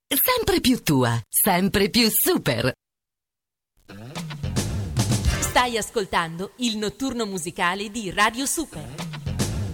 Sempre più tua, sempre più super. Stai ascoltando il notturno musicale di Radio Super.